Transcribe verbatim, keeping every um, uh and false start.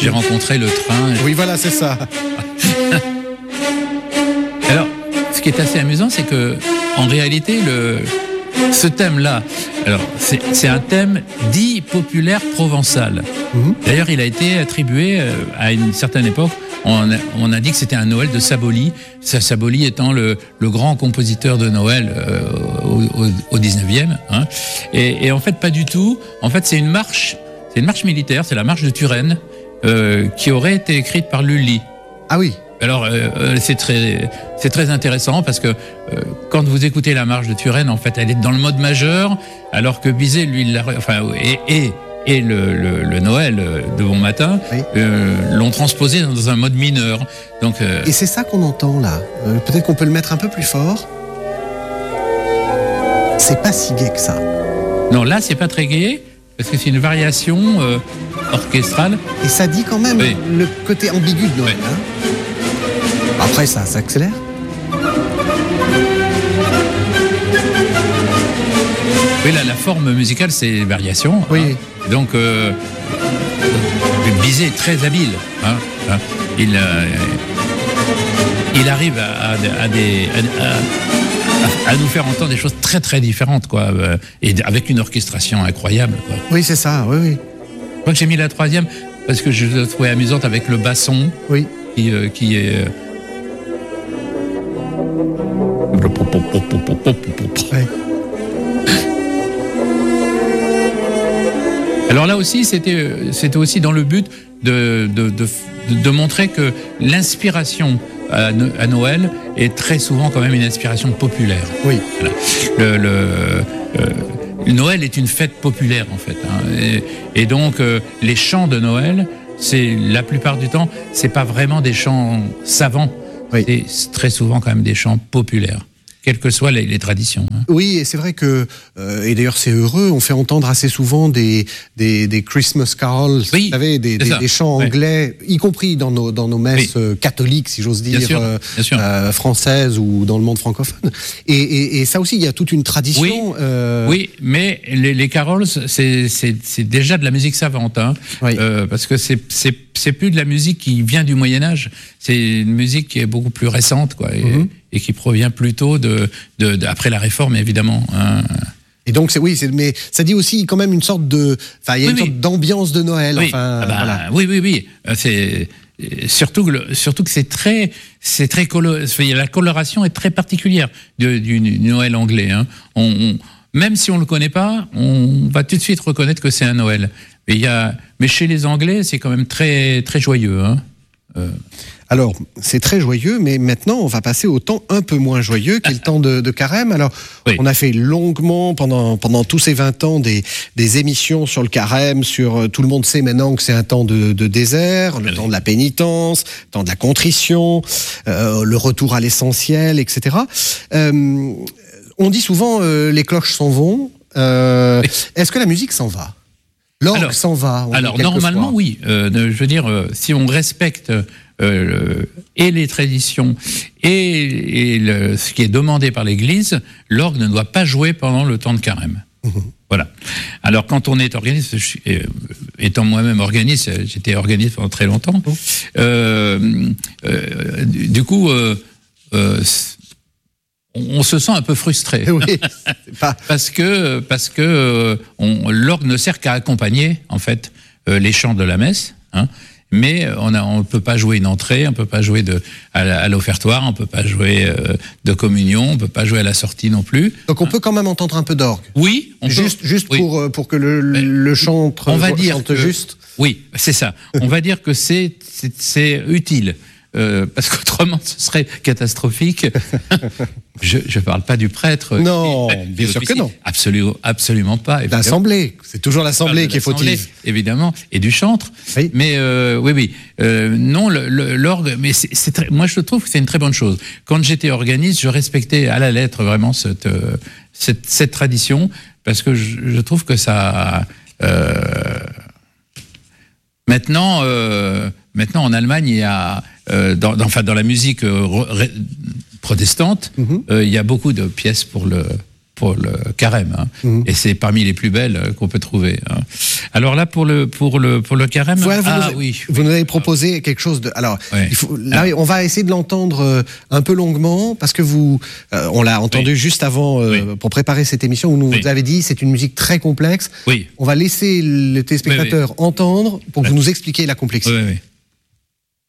j'ai rencontré le train. Oui, voilà, c'est ça. Alors, ce qui est assez amusant, c'est que, en réalité, le, ce thème-là, alors, c'est, c'est un thème dit populaire provençal. Mmh. D'ailleurs, il a été attribué euh, à une certaine époque. On a, on a dit que c'était un Noël de Saboli, Saboli étant le, le grand compositeur de Noël euh, au, au, au dix-neuvième. Hein. Et, et en fait, pas du tout. En fait, c'est une marche, c'est une marche militaire, c'est la marche de Turenne, euh, qui aurait été écrite par Lully. Ah oui. Alors, euh, c'est très, c'est très intéressant parce que euh, quand vous écoutez la marche de Turenne, en fait, elle est dans le mode majeur, alors que Bizet, lui, l'a, enfin, et, et et le, le, le Noël de Bon Matin oui. euh, l'ont transposé dans un mode mineur. Donc, euh... et c'est ça qu'on entend là. Euh, peut-être qu'on peut le mettre un peu plus fort. C'est pas si gai que ça. Non, là, c'est pas très gai, parce que c'est une variation euh, orchestrale. Et ça dit quand même oui. le côté ambigu de Noël. Oui. Hein. Après, ça s'accélère. Oui, là, la forme musicale, c'est les variations. Oui. Hein. Donc, euh, Bizet est très habile. Hein, hein. Il, euh, il arrive à, à, à, des, à, à nous faire entendre des choses très, très différentes, quoi, et avec une orchestration incroyable. Quoi. Oui, c'est ça, oui, oui. Je crois que j'ai mis la troisième parce que je la trouvais amusante avec le basson. Oui. Qui, euh, qui est. Euh... Ouais. Alors là aussi, c'était, c'était aussi dans le but de, de, de, de montrer que l'inspiration à, à Noël est très souvent quand même une inspiration populaire. Oui. Voilà. Le, le, euh, Noël est une fête populaire en fait. Hein, et, et donc euh, les chants de Noël, c'est la plupart du temps, c'est pas vraiment des chants savants. Oui. C'est très souvent quand même des chants populaires. Quelles que soient les, les traditions. Hein. Oui, et c'est vrai que, euh, et d'ailleurs c'est heureux, on fait entendre assez souvent des, des, des Christmas carols, oui, vous savez, des, des, des chants ouais. anglais, y compris dans nos, dans nos messes oui. catholiques, si j'ose dire, bien sûr, euh, bien sûr. Euh, françaises ou dans le monde francophone. Et, et, et ça aussi, il y a toute une tradition. Oui, euh... oui mais les, les carols, c'est, c'est, c'est déjà de la musique savante, hein, oui. euh, parce que c'est, c'est, c'est plus de la musique qui vient du Moyen-Âge, c'est une musique qui est beaucoup plus récente, quoi. Et, mm-hmm. et qui provient plutôt de, de, de après la Réforme, évidemment. Hein. Et donc, c'est, oui, c'est, mais ça dit aussi quand même une sorte de, enfin, il y a oui, une oui. sorte d'ambiance de Noël. Oui. Enfin, ah bah, voilà. oui, oui, oui. C'est surtout que, le, surtout que c'est très, c'est très coloré. La coloration est très particulière du, du, du Noël anglais. Hein. On, on, même si on le connaît pas, on va tout de suite reconnaître que c'est un Noël. Mais il y a, mais chez les Anglais, c'est quand même très, très joyeux. Hein. Euh... Alors, c'est très joyeux, mais maintenant, on va passer au temps un peu moins joyeux, qui est le temps de, de Carême. Alors, oui. on a fait longuement, pendant, pendant tous ces vingt ans, des, des émissions sur le Carême, sur tout le monde sait maintenant que c'est un temps de, de désert, le oui. temps de la pénitence, le temps de la contrition, euh, le retour à l'essentiel, et cetera. Euh, on dit souvent, euh, les cloches s'en vont. Euh, oui. Est-ce que la musique s'en va ? L'orgue s'en va. Alors, normalement, fois. oui. Euh, je veux dire, euh, si on respecte euh, et les traditions et, et le, ce qui est demandé par l'Église, l'orgue ne doit pas jouer pendant le temps de Carême. Mmh. Voilà. Alors, quand on est organiste, je suis, euh, étant moi-même organiste, j'étais organiste pendant très longtemps, mmh. euh, euh, du, du coup, euh, euh, on se sent un peu frustré. Oui, c'est pas... parce que, parce que on, l'orgue ne sert qu'à accompagner, en fait, euh, les chants de la messe, hein, mais on a, on peut pas jouer une entrée, on peut pas jouer de, à, à l'offertoire, on peut pas jouer euh, de communion, on peut pas jouer à la sortie non plus. Donc on hein. peut quand même entendre un peu d'orgue. Oui. On juste peut, juste oui. pour, pour que le, le chant on va dire chante que, juste. Oui, c'est ça. On va dire que c'est, c'est, c'est utile. Euh, parce qu'autrement ce serait catastrophique. je ne parle pas du prêtre. Non, et, bien sûr que non. Absolument, absolument pas. L'Assemblée, c'est toujours l'Assemblée qui est fautive. Évidemment, et du chantre. Oui. Mais euh, oui, oui. Euh, non, le, le, l'orgue, mais c'est, c'est très, moi je trouve que c'est une très bonne chose. Quand j'étais organiste, je respectais à la lettre vraiment cette, euh, cette, cette tradition, parce que je, je trouve que ça... Euh, maintenant... Euh, Maintenant, en Allemagne, il y a, euh, dans, dans, enfin, dans la musique euh, ré, protestante, mm-hmm. euh, il y a beaucoup de pièces pour le, pour le carême, hein. Mmh. Et c'est parmi les plus belles qu'on peut trouver. Hein. Alors là, pour le pour le pour le carême, voilà, vous ah nous, oui, vous oui. nous avez proposé quelque chose de. Alors, ouais. il faut, là, ah. on va essayer de l'entendre un peu longuement parce que vous, euh, on l'a entendu oui. juste avant euh, oui. pour préparer cette émission où nous oui. vous avez dit c'est une musique très complexe. Oui. On va laisser les téléspectateurs oui, oui. entendre pour que oui. vous nous expliquiez la complexité. Oui, oui.